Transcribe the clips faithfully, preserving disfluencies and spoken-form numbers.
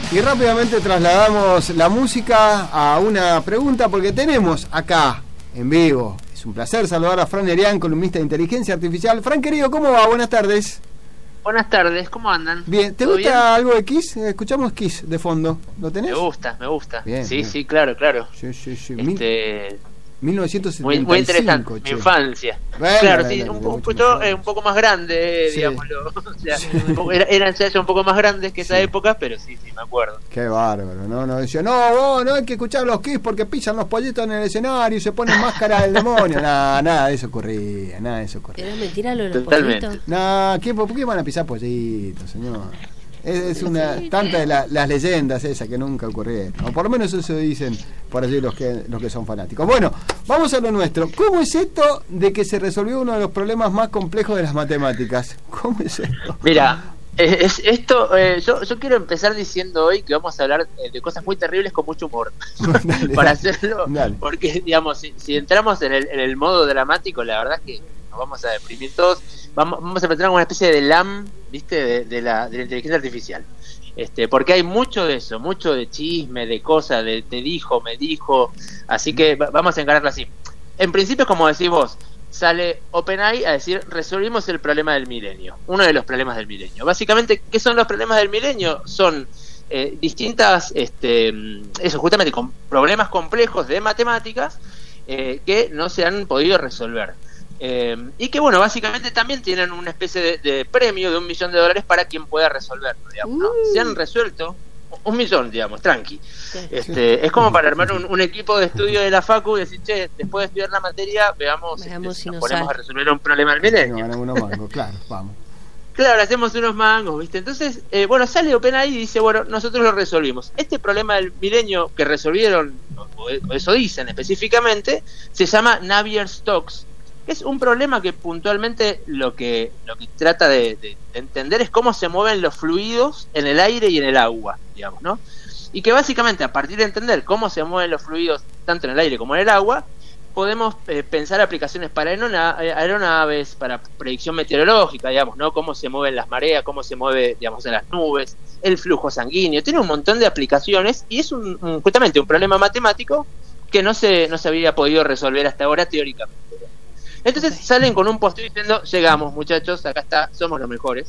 Y rápidamente trasladamos la música a una pregunta, porque tenemos acá, en vivo, es un placer saludar a Fran Erián, columnista de Inteligencia Artificial. Fran, querido, ¿cómo va? Buenas tardes. Buenas tardes, ¿cómo andan? Bien, ¿te gusta bien? Algo de Kiss? Escuchamos Kiss de fondo, ¿lo tenés? Me gusta, me gusta. Bien, sí, bien. sí, claro, claro. Sí, sí, sí. Este... mil novecientos setenta y cinco. Muy, muy interesante, che. mi infancia. Bueno, claro, bueno, sí, bueno, un, mucho un, poquito, eh, un poco más grande, sí. digámoslo. O sea, Sí. era, eran ya un poco más grandes que esa Sí. época, pero sí, sí, me acuerdo. Qué bárbaro, ¿no? No decía, no, vos no hay que escuchar los Kiss porque pisan los pollitos en el escenario y se ponen máscara del demonio. Nada, nada de eso ocurría, nada de eso ocurría. ¿Era mentira lo de los Totalmente. pollitos? No, ¿qué, ¿por qué van a pisar pollitos, señor? Es, es una tanta de la, las leyendas esas que nunca ocurrieron. O por lo menos eso dicen por allí los que los que son fanáticos. Bueno, vamos a lo nuestro. ¿Cómo es esto de que se resolvió uno de los problemas más complejos de las matemáticas? ¿Cómo es esto? Mira, es, esto eh, yo, yo quiero empezar diciendo hoy que vamos a hablar eh, de cosas muy terribles con mucho humor. Dale, Para dale, hacerlo, dale. porque digamos, si, si entramos en el, en el modo dramático, la verdad es que nos vamos a deprimir todos. Vamos, vamos a empezar con una especie de LAM, ¿viste? De, de, la, de la inteligencia artificial. Este, porque hay mucho de eso, mucho de chisme, de cosas, de te dijo, me dijo. Así que va, vamos a encararlo así. En principio, como decís vos, sale OpenAI a decir, resolvimos el problema del milenio. Uno de los problemas del milenio. Básicamente, ¿qué son los problemas del milenio? Son eh, distintas, este, eso, justamente con problemas complejos de matemáticas eh, que no se han podido resolver. Eh, y que bueno, básicamente también tienen una especie de, de premio de un millón de dólares para quien pueda resolverlo, digamos, ¿no? Se han resuelto un millón, digamos, tranqui. Sí. Este, es como para armar un, un equipo de estudio de la facu y decir, che, después de estudiar la materia, veamos, Veamos este, si nos nos ponemos sale. a resolver un problema del No, milenio. ganamos unos mangos, claro, vamos. Claro, hacemos unos mangos, ¿viste? Entonces, eh, bueno, sale OpenAI y dice, bueno, nosotros lo resolvimos. Este problema del milenio que resolvieron, o, o eso dicen específicamente, se llama Navier-Stokes. Es un problema que puntualmente lo que lo que trata de, de entender es cómo se mueven los fluidos en el aire y en el agua, digamos, ¿no? Y que básicamente a partir de entender cómo se mueven los fluidos tanto en el aire como en el agua, podemos eh, pensar aplicaciones para aerona- aeronaves, para predicción meteorológica, digamos, ¿no? Cómo se mueven las mareas, cómo se mueve, digamos, en las nubes, el flujo sanguíneo. Tiene un montón de aplicaciones y es un, un, justamente un problema matemático que no se no se había podido resolver hasta ahora teóricamente. Entonces okay. Salen con un posteo diciendo, llegamos muchachos, acá está, somos los mejores.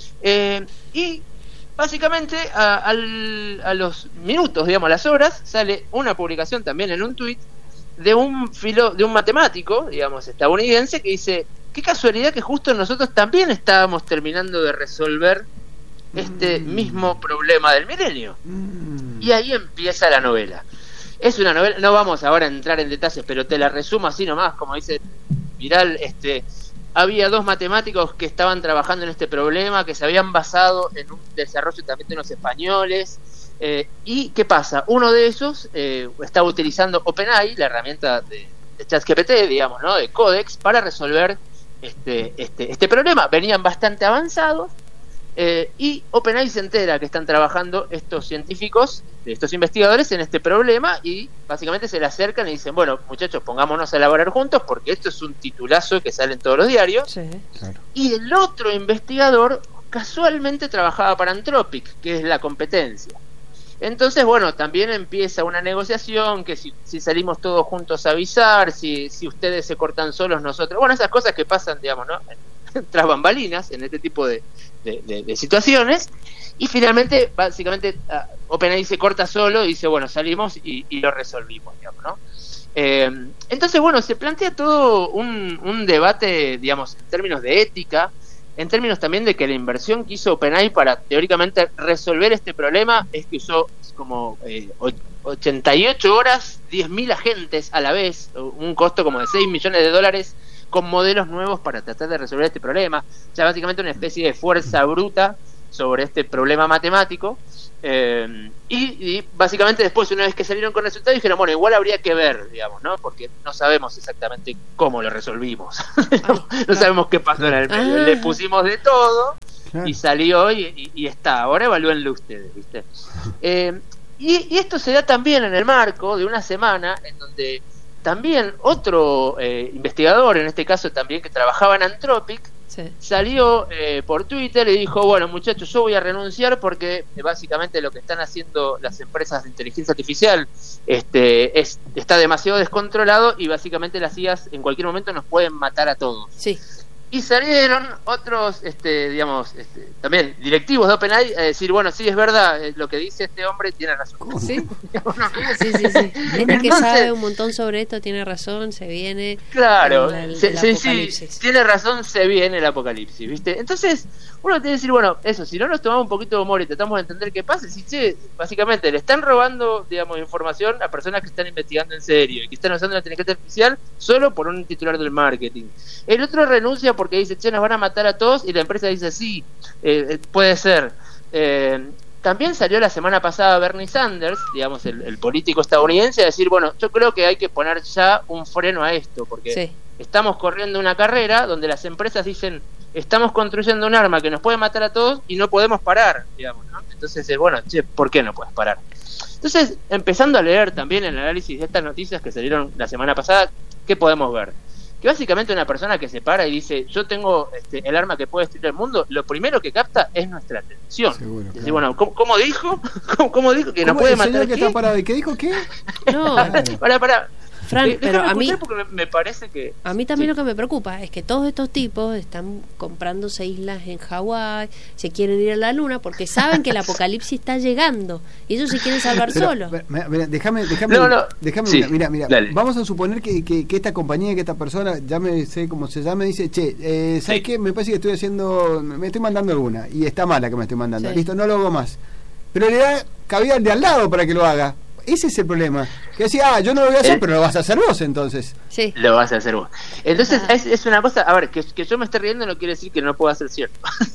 Eh, y básicamente a, al, a los minutos, digamos, a las horas, sale una publicación también en un tuit de un filo, de un matemático, digamos, estadounidense, que dice, qué casualidad que justo nosotros también estábamos terminando de resolver este mm. mismo problema del milenio. Mm. Y ahí empieza la novela. Es una novela, no vamos ahora a entrar en detalles, pero te la resumo así nomás, como dice Viral, este, había dos matemáticos que estaban trabajando en este problema, que se habían basado en un desarrollo también de unos españoles, eh, y ¿qué pasa? Uno de ellos eh, estaba utilizando OpenAI, la herramienta de, de ChatGPT, digamos, ¿no? De Codex, para resolver este, este, este problema. Venían bastante avanzados, Eh, y OpenAI se entera que están trabajando estos científicos, estos investigadores en este problema, y básicamente se le acercan y dicen, bueno muchachos, pongámonos a elaborar juntos porque esto es un titulazo que sale en todos los diarios. Sí. Claro. Y el otro investigador casualmente trabajaba para Anthropic, que es la competencia. Entonces, bueno, también empieza una negociación, que si, si salimos todos juntos a avisar, si, si ustedes se cortan solos, nosotros, bueno, esas cosas que pasan, digamos, ¿no? Tras bambalinas, en este tipo de, de, de, de situaciones. Y finalmente, básicamente, uh, OpenAI se corta solo y dice, bueno, salimos y, y lo resolvimos, digamos, ¿no? Eh, entonces, bueno, se plantea todo un, un debate, digamos, en términos de ética, en términos también de que la inversión que hizo OpenAI para teóricamente resolver este problema es que usó como eh, ochenta y ocho horas, diez mil agentes a la vez, un costo como de seis millones de dólares con modelos nuevos para tratar de resolver este problema. O sea, básicamente una especie de fuerza bruta sobre este problema matemático. Eh, y, y básicamente después, una vez que salieron con resultados, dijeron, bueno, igual habría que ver, digamos, ¿no? Porque no sabemos exactamente cómo lo resolvimos. no, no sabemos qué pasó en el medio. Le pusimos de todo y salió y, y, y está. Ahora evalúenlo ustedes, ¿viste? Eh, y, y esto se da también en el marco de una semana en donde también otro eh, investigador, en este caso también que trabajaba en Anthropic, sí. salió eh, por Twitter y dijo, bueno, muchachos, yo voy a renunciar porque eh, básicamente lo que están haciendo las empresas de inteligencia artificial este, es, está demasiado descontrolado y básicamente las I As en cualquier momento nos pueden matar a todos. Sí. Y salieron otros, este, digamos, este, también directivos de OpenAI a decir, bueno, sí, es verdad, eh, lo que dice este hombre tiene razón. ¿Sí? sí, sí, sí. Este que sabe un montón sobre esto tiene razón, se viene... Claro, el, el, se, el se, sí, tiene razón, se viene el apocalipsis, ¿viste? Entonces, uno tiene que decir, bueno, eso, si no nos tomamos un poquito de humor y tratamos de entender qué pasa, si, che, básicamente le están robando, digamos, información a personas que están investigando en serio y que están usando la inteligencia artificial solo por un titular del marketing. El otro renuncia porque dice, che, nos van a matar a todos, y la empresa dice, sí, eh, puede ser. Eh, también salió la semana pasada Bernie Sanders, digamos, el, el político estadounidense, a decir, bueno, yo creo que hay que poner ya un freno a esto, porque sí. estamos corriendo una carrera donde las empresas dicen, estamos construyendo un arma que nos puede matar a todos y no podemos parar, digamos, ¿no? Entonces, eh, bueno, che, ¿por qué no puedes parar? Entonces, empezando a leer también el análisis de estas noticias que salieron la semana pasada, ¿qué podemos ver? Que básicamente una persona que se para y dice, yo tengo este, el arma que puede destruir el mundo, lo primero que capta es nuestra atención. Seguro, claro. Decir, bueno, ¿cómo, cómo dijo? ¿Cómo, ¿Cómo dijo que nos puede matar? Que está parado, ¿y qué dijo qué? No, para, para. Fran, eh, pero a mí porque me, me parece que a mí también sí. lo que me preocupa es que todos estos tipos están comprándose islas en Hawái, se quieren ir a la luna porque saben que el apocalipsis está llegando y ellos se quieren salvar pero, solos. Mira, mira, déjame, déjame, no, no. déjame Sí. mira, mira, Dale. vamos a suponer que, que, que esta compañía, que esta persona, ya me sé cómo se llama, dice, che, eh, ¿sabes sí. qué? Me parece que estoy haciendo, me estoy mandando alguna y está mala que me estoy mandando, sí. listo, no lo hago más. Pero le da cabida al de al lado para que lo haga. Ese es el problema. Que decía, ah, yo no lo voy a hacer, eh, pero lo vas a hacer vos entonces. Sí. Lo vas a hacer vos. Entonces, es, es una cosa, a ver, que, que yo me esté riendo no quiere decir que no pueda ser cierto.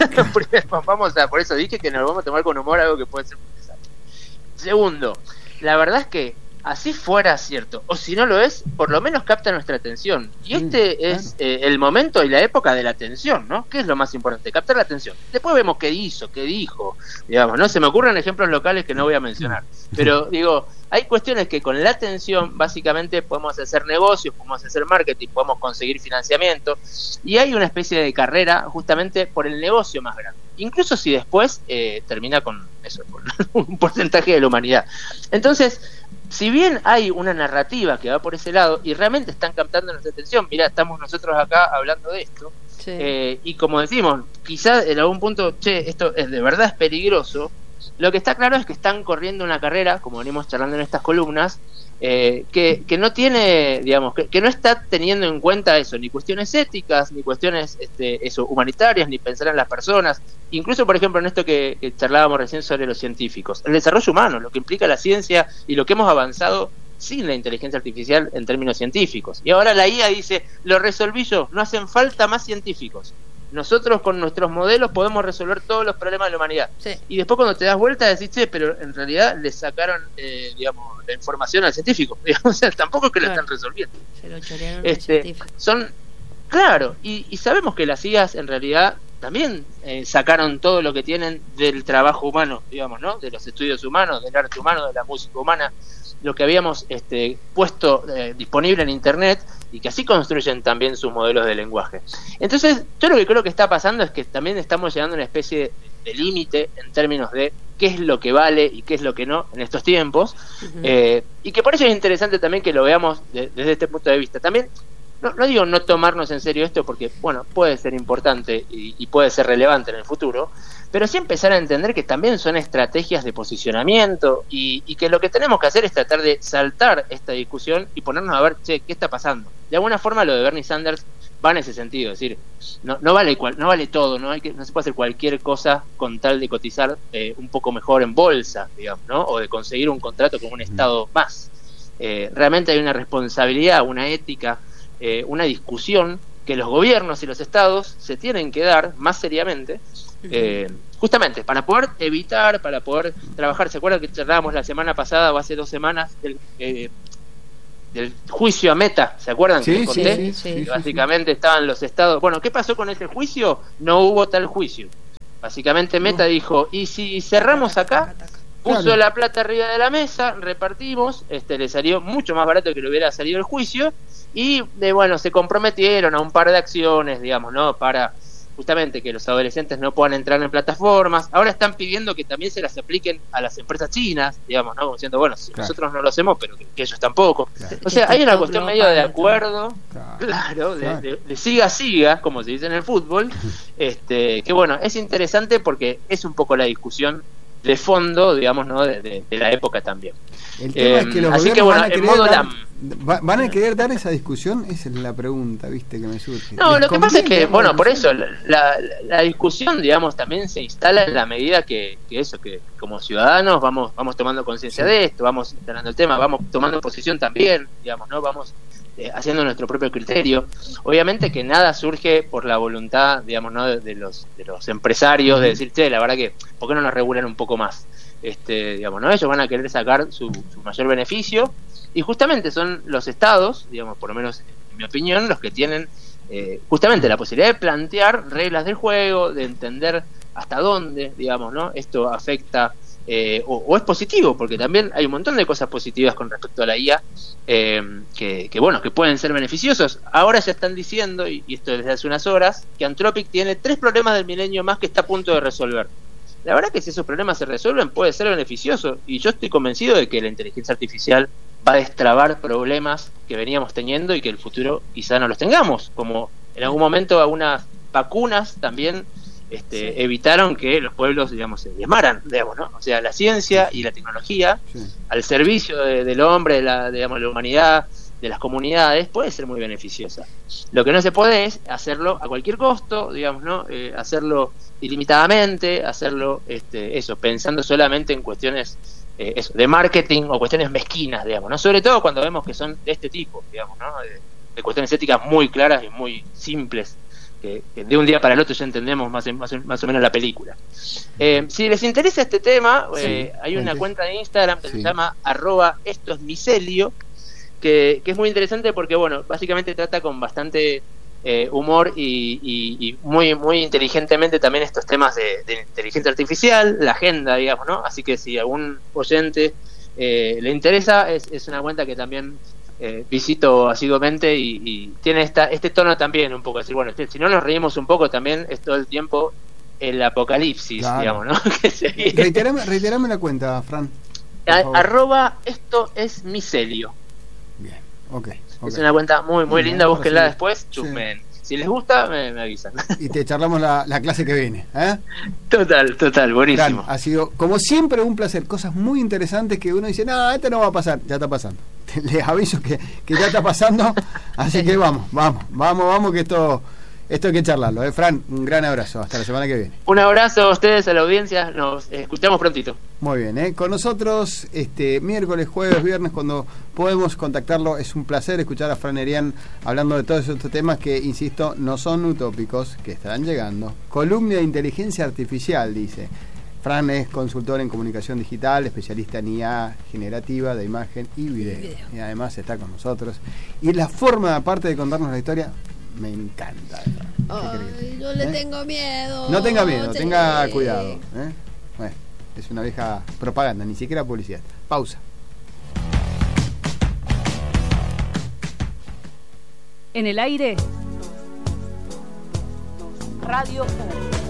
Vamos a, por eso dije que nos vamos a tomar con humor algo que puede ser muy interesante. Segundo, la verdad es que así fuera cierto, o si no lo es, por lo menos capta nuestra atención. Y este sí, es eh, el momento y la época de la atención, ¿no? ¿Qué es lo más importante? Captar la atención. Después vemos qué hizo, qué dijo, digamos, ¿no? Se me ocurren ejemplos locales que no voy a mencionar. Pero, digo, hay cuestiones que con la atención, básicamente, podemos hacer negocios, podemos hacer marketing, podemos conseguir financiamiento, y hay una especie de carrera justamente por el negocio más grande. Incluso si después eh, termina con eso, con un porcentaje de la humanidad. Entonces, si bien hay una narrativa que va por ese lado y realmente están captando nuestra atención, mirá, estamos nosotros acá hablando de esto, sí. eh, y como decimos, quizás en algún punto, che, esto es de verdad es peligroso, lo que está claro es que están corriendo una carrera, como venimos charlando en estas columnas, eh, que, que no tiene, digamos, que, que no está teniendo en cuenta eso, ni cuestiones éticas, ni cuestiones este, eso, humanitarias, ni pensar en las personas, incluso por ejemplo en esto que, que charlábamos recién sobre los científicos, el desarrollo humano, lo que implica la ciencia y lo que hemos avanzado sin la inteligencia artificial en términos científicos. Y ahora la I A dice, lo resolví yo, no hacen falta más científicos. Nosotros con nuestros modelos podemos resolver todos los problemas de la humanidad. Sí. Y después cuando te das vuelta decís, che, pero en realidad le sacaron, eh, digamos, la información al científico. O sea, tampoco es que claro. lo están resolviendo. Se lo chorearon este, al científico. Son, claro, y, y sabemos que las I As en realidad también eh, sacaron todo lo que tienen del trabajo humano, digamos, ¿no? De los estudios humanos, del arte humano, de la música humana, lo que habíamos este, puesto eh, disponible en internet, y que así construyen también sus modelos de lenguaje. Entonces, yo lo que creo que está pasando es que también estamos llegando a una especie de, de límite en términos de qué es lo que vale y qué es lo que no en estos tiempos, uh-huh. eh, y que por eso es interesante también que lo veamos de, desde este punto de vista. También, no, no digo no tomarnos en serio esto porque, bueno, puede ser importante y, y puede ser relevante en el futuro, pero sí empezar a entender que también son estrategias de posicionamiento y, y que lo que tenemos que hacer es tratar de saltar esta discusión y ponernos a ver, che, ¿qué está pasando? De alguna forma lo de Bernie Sanders va en ese sentido, es decir, no, no vale cual, no vale todo, no hay que, no se puede hacer cualquier cosa con tal de cotizar eh, un poco mejor en bolsa, digamos, ¿no? O de conseguir un contrato con un estado más. Eh, realmente hay una responsabilidad, una ética, eh, una discusión que los gobiernos y los estados se tienen que dar más seriamente, eh, justamente para poder evitar, para poder trabajar. ¿Se acuerdan que charlábamos la semana pasada o hace dos semanas del, eh, del juicio a Meta? ¿Se acuerdan? Sí, que conté? sí, sí, sí, básicamente sí, sí. Estaban los estados. Bueno, ¿qué pasó con ese juicio? No hubo tal juicio. Básicamente Meta no. dijo, ¿y si cerramos acá? Puso claro. la plata arriba de la mesa, repartimos, este le salió mucho más barato que le hubiera salido el juicio, y de, bueno, se comprometieron a un par de acciones, digamos, ¿no? Para justamente que los adolescentes no puedan entrar en plataformas. Ahora están pidiendo que también se las apliquen a las empresas chinas, digamos, ¿no? Como diciendo, bueno, si claro. nosotros no lo hacemos, pero que, que ellos tampoco. Claro. O sea, hay una cuestión medio de acuerdo, claro, claro, de, claro. De, de siga siga, como se dice en el fútbol, este, que bueno, es interesante porque es un poco la discusión de fondo, digamos, ¿no? De, de, de la época también. El tema eh, es que los así que bueno, en modo dar, la... ¿van a querer dar esa discusión? Esa es la pregunta, viste, que me surge. No, lo que pasa es que, bueno, por eso la, la, la discusión, digamos, también se instala en la medida que, que eso, que como ciudadanos vamos vamos tomando conciencia sí. de esto, vamos instalando el tema, vamos tomando posición también, digamos, ¿no? Vamos eh, haciendo nuestro propio criterio. Obviamente que nada surge por la voluntad, digamos, ¿no? De, de los de los empresarios de decir, che, la verdad que, ¿por qué no nos regulan un poco más? Este, digamos, ¿no? Ellos van a querer sacar su, su mayor beneficio y justamente son los estados, digamos, por lo menos en mi opinión, los que tienen eh, justamente la posibilidad de plantear reglas del juego, de entender hasta dónde, digamos, ¿no? Esto afecta eh, o, o es positivo, porque también hay un montón de cosas positivas con respecto a la I A eh, que, que, bueno, que pueden ser beneficiosos. Ahora ya están diciendo, y, y esto desde hace unas horas, que Anthropic tiene tres problemas del milenio más que está a punto de resolver. La verdad que si esos problemas se resuelven puede ser beneficioso y yo estoy convencido de que la inteligencia artificial va a destrabar problemas que veníamos teniendo y que en el futuro quizá no los tengamos, como en algún momento algunas vacunas también este, sí. evitaron que los pueblos, digamos, se diezmaran, digamos, ¿no? O sea, la ciencia y la tecnología sí. al servicio de, del hombre, de la, digamos, de la humanidad, de las comunidades, puede ser muy beneficiosa. Lo que no se puede es hacerlo a cualquier costo, digamos, ¿no? Eh, hacerlo ilimitadamente, hacerlo este, eso, pensando solamente en cuestiones eh, eso, de marketing o cuestiones mezquinas, digamos, ¿no? Sobre todo cuando vemos que son de este tipo, digamos, ¿no? De, de cuestiones éticas muy claras y muy simples, que, que de un día para el otro ya entendemos más, más, más o menos la película. Eh, si les interesa este tema, eh, sí, hay una cuenta de Instagram que sí. se llama arroba esto es micelio, que, que es muy interesante porque, bueno, básicamente trata con bastante eh, humor y, y, y muy muy inteligentemente también estos temas de, de inteligencia artificial, la agenda, digamos, ¿no? Así que si algún oyente eh, le interesa, es, es una cuenta que también eh, visito asiduamente y, y tiene esta este tono también un poco, decir, bueno, si no nos reímos un poco también es todo el tiempo el apocalipsis, claro. digamos, ¿no? que se... reiterame, reiterame la cuenta, Fran. A, arroba esto es micelio. Bien, ok. Okay. Es una cuenta muy muy linda, búsquenla después, chusmen. Sí. Si les gusta, me, me avisan. Y te charlamos la, la clase que viene, ¿eh? Total, total, buenísimo. Gran, ha sido, como siempre, un placer. Cosas muy interesantes que uno dice, no, este no va a pasar. Ya está pasando. Les aviso que, que ya está pasando. Así que vamos, vamos, vamos, vamos, que esto... Esto hay que charlarlo, ¿eh? Fran, un gran abrazo, hasta la semana que viene. Un abrazo a ustedes, a la audiencia, nos escuchamos prontito. Muy bien, ¿eh? Con nosotros este miércoles, jueves, viernes, cuando podemos contactarlo, es un placer escuchar a Fran Herián hablando de todos estos temas que, insisto, no son utópicos, que estarán llegando. Columna de inteligencia artificial, dice. Fran es consultor en comunicación digital, especialista en I A generativa de imagen y video. Y, video. y además está con nosotros. Y la forma, aparte de contarnos la historia, me encanta. Ay, yo le ¿Eh? tengo miedo. No tenga miedo, sí. tenga cuidado. ¿eh? Bueno, es una vieja propaganda, ni siquiera publicidad. Pausa. En el aire, Radio U.